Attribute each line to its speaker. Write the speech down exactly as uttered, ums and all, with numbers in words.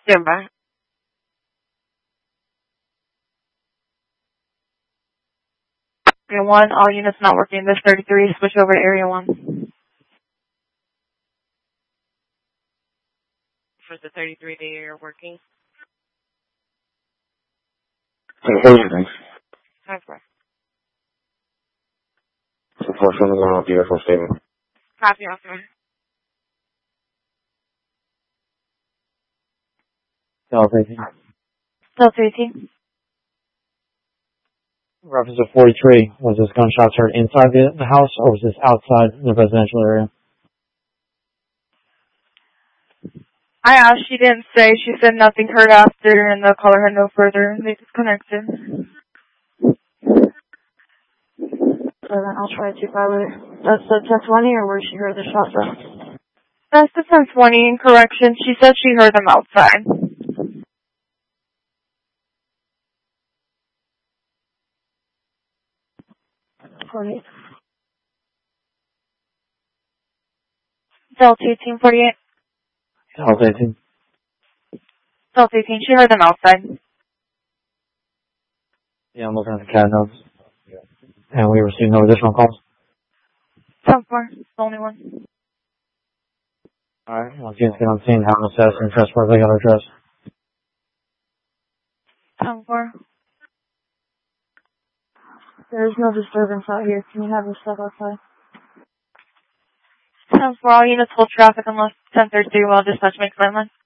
Speaker 1: Stand by. Area one, all units not working. This thirty-three, switch over to Area one. For the thirty-three, they are working.
Speaker 2: Okay, thanks.
Speaker 1: That's right.
Speaker 2: Unfortunately, I'm going to be here for statement.
Speaker 1: Copy, officer.
Speaker 3: Delta eighteen.
Speaker 1: Delta eighteen.
Speaker 3: Reference to forty-three, was this gunshots heard inside the, the house or was this outside the residential area?
Speaker 1: I asked, she didn't say. She said nothing heard after, and the caller had no further. They disconnected.
Speaker 4: So then I'll try to probably, that's the ten twenty or where she heard the shot from?
Speaker 1: That's the ten twenty in correction. She said she heard them outside.
Speaker 4: forty-eight.
Speaker 1: Delta eighteen forty-eight.
Speaker 3: Delta eighteen.
Speaker 1: Delta eighteen, she heard them outside.
Speaker 3: Yeah, I'm looking at the C A D notes. And we received no additional calls.
Speaker 1: ten four, it's the only one.
Speaker 3: Alright, once you get on scene, have an assess and transport they got our address.
Speaker 1: ten four.
Speaker 4: There's no disturbance out here. Can you have your stuff outside?
Speaker 1: ten four, all units hold traffic unless ten thirty-three while dispatch makes landline.